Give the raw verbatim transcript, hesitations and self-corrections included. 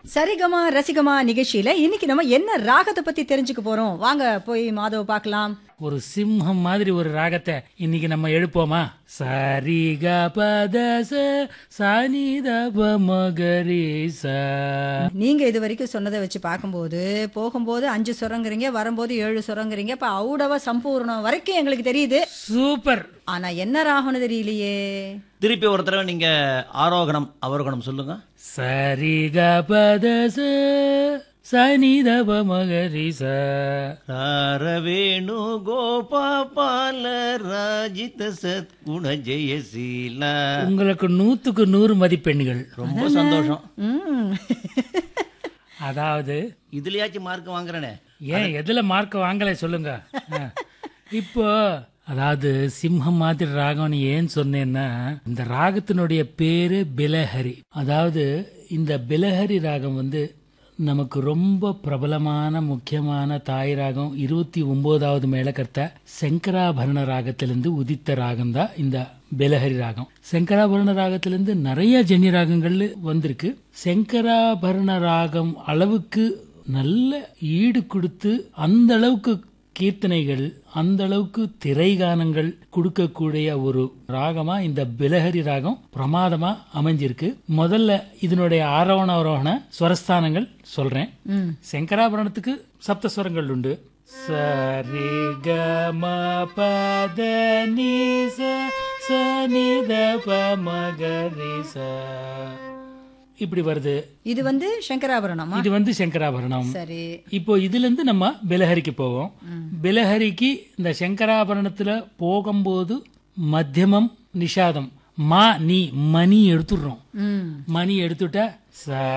சரிகமா ரசிகமா நிகழ்ச்சியில இன்னைக்கு நம்ம என்ன ராகத்தை பத்தி தெரிஞ்சுக்க போறோம். வாங்க போய் மாதவ பார்க்கலாம். ஒரு சிம்ஹம் மாதிரி ஒரு ராகத்தை இன்னைக்கு நம்ம எழுப்போமா? சரிக பதச சனிதப மகரிச. நீங்க இது வரைக்கும் சொன்னதை வச்சு பார்க்கும்போது போகும்போது அஞ்சு சுரங்குறீங்க, வரும்போது ஏழு சுரங்குறீங்க. இப்ப ஔடவ சம்பூர்ணம் வரைக்கும் எங்களுக்கு தெரியுது. சூப்பர். ஆனா என்ன ராகம்னு தெரியலையே. திருப்பி ஒரு தடவை நீங்க ஆரோகணம் அவரோகணம் சொல்லுங்க. சரிக பதச சனிதப மகரிச. ராரவேணு கோபால ராஜித சத்குண ஜெயசீல. உங்களுக்கு நூத்துக்கு நூறு மதிப்பெண்கள். ரொம்ப சந்தோஷம். ம். அதாவது இதுலயாச்சும் மார்க் வாங்குறேனே. ஏன் எதுல மார்க் வாங்கல சொல்லுங்க. ஆ. இப்போ அதாவது சிம்ஹம் மாதிரி ராகம்னு ஏன் சொன்னேன்னா, இந்த ராகத்தினுடைய பேரு பிலஹரி. அதாவது இந்த பிலஹரி ராகம் வந்து நமக்கு ரொம்ப பிரபலமான முக்கியமான தாய் ராகம். இருபத்தி ஒன்பதாவது மேலக்கர்த்த சங்கராபரண ராகத்திலிருந்து உதித்த ராகம் தான் இந்த பிலஹரி ராகம். சங்கராபரண ராகத்திலிருந்து நிறைய ஜென்ய ராகங்கள் வந்திருக்கு. சங்கராபரண ராகம் அளவுக்கு நல்ல ஈடு கொடுத்து அந்த அளவுக்கு கீர்த்தனைகள், அந்த அளவுக்கு திரைகானங்கள் கொடுக்கக்கூடிய ஒரு ராகமா இந்த பிலஹரி ராகம் பிரமாதமா அமைஞ்சிருக்கு. முதல்ல இதனுடைய ஆரோகண அவரோகண ஸ்வரஸ்தானங்கள் சொல்றேன். சங்கராபரணத்துக்கு சப்தஸ்வரங்கள் உண்டு. சரி க ம பத நி ச ச நி த ப ம க ரி ச. இப்படி வருது. இது வந்து சங்கராபரணமா? இது வந்து சங்கராபரணம். சரி. இப்போ இதுல இருந்து நம்ம பிலஹரிக்கு போவோம். பிலஹரிக்கு இந்த சங்கராபரணத்துல போகும்போது மத்தியமம் நிஷாதம் மா நீ மணி எடுத்துடுறோம். மணி எடுத்துட்டா ச